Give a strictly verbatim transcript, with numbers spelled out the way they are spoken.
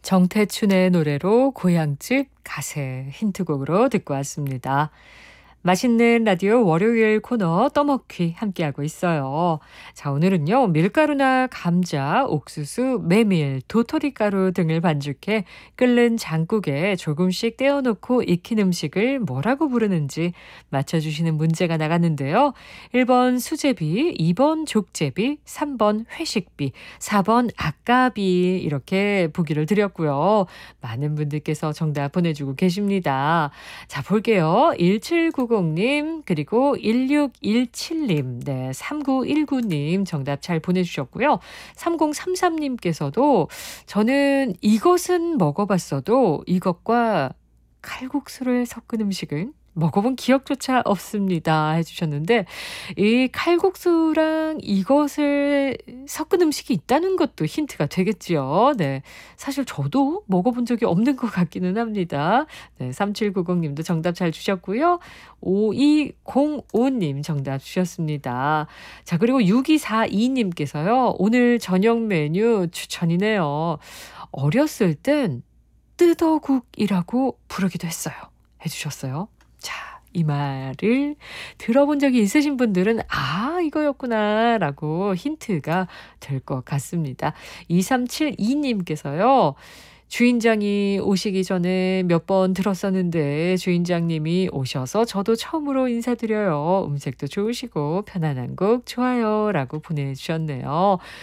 정태춘의 노래로 고향집 가세 힌트곡으로 듣고 왔습니다. 맛있는 라디오 월요일 코너 떠먹기 함께하고 있어요. 자, 오늘은요, 밀가루나 감자, 옥수수, 메밀, 도토리가루 등을 반죽해 끓는 장국에 조금씩 떼어놓고 익힌 음식을 뭐라고 부르는지 맞춰주시는 문제가 나갔는데요. 일 번 수제비, 이 번 족제비, 삼 번 회식비, 사 번 아까비 이렇게 보기를 드렸고요. 많은 분들께서 정답 보내주고 계십니다. 자, 볼게요. 일칠구공 님, 그리고 일육일칠 님, 네, 삼구일구 님 정답 잘 보내주셨고요. 삼공삼삼 님께서도 저는 이것은 먹어봤어도 이것과 칼국수를 섞은 음식은 먹어본 기억조차 없습니다 해주셨는데, 이 칼국수랑 이것을 섞은 음식이 있다는 것도 힌트가 되겠지요. 네, 사실 저도 먹어본 적이 없는 것 같기는 합니다. 네, 삼칠구공 님도 정답 잘 주셨고요. 오이공오 님 정답 주셨습니다. 자, 그리고 육이사이 님께서요. 오늘 저녁 메뉴 추천이네요. 어렸을 땐 뜨더국이라고 부르기도 했어요 해주셨어요. 자, 이 말을 들어본 적이 있으신 분들은 아, 이거였구나 라고 힌트가 될 것 같습니다. 이삼칠이 님께서요. 주인장이 오시기 전에 몇 번 들었었는데 주인장님이 오셔서 저도 처음으로 인사드려요. 음색도 좋으시고 편안한 곡 좋아요 라고 보내주셨네요.